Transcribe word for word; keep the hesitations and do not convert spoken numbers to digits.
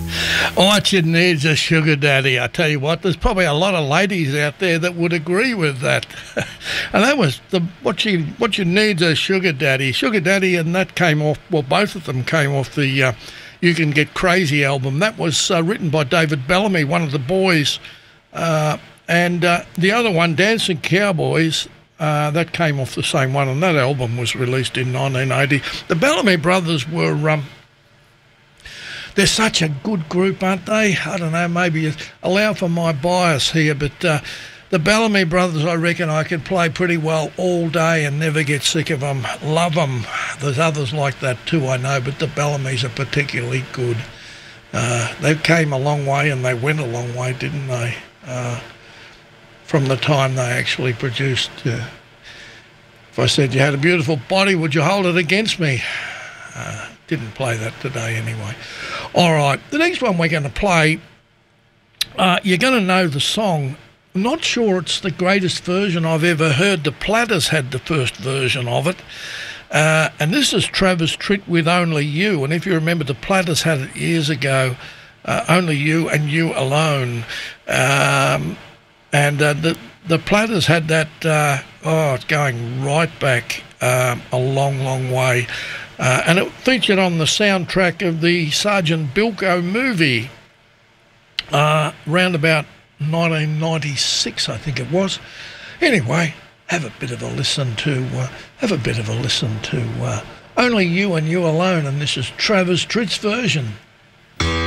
What you need's a sugar daddy. I tell you what, there's probably a lot of ladies out there that would agree with that. And that was the what you what you need's a sugar daddy. Sugar daddy, and that came off. Well, both of them came off the uh, You Can Get Crazy album. That was uh, written by David Bellamy, one of the boys, uh, and uh, the other one, Dancing Cowboys. Uh, that came off the same one, and that album was released in nineteen eighty. The Bellamy brothers were. Um, They're such a good group, aren't they? I don't know, maybe allow for my bias here, but uh, the Bellamy brothers, I reckon I could play pretty well all day and never get sick of them. Love them. There's others like that too, I know, but the Bellamys are particularly good. Uh, they came a long way and they went a long way, didn't they? Uh, from the time they actually produced. Uh, if I said you had a beautiful body, would you hold it against me? Uh, didn't play that today anyway. All right, the next one we're going to play, uh, you're going to know the song. I'm not sure it's the greatest version I've ever heard. The Platters had the first version of it. Uh, and this is Travis Tritt with Only You. And if you remember, the Platters had it years ago, uh, Only You and You Alone. Um, and uh, the, the Platters had that, uh, oh, it's going right back um, a long, long way. Uh, and it featured on the soundtrack of the Sergeant Bilko movie, uh, round about nineteen ninety-six, I think it was. Anyway, have a bit of a listen to, uh, have a bit of a listen to uh, Only You and You Alone, and this is Travis Tritt's version.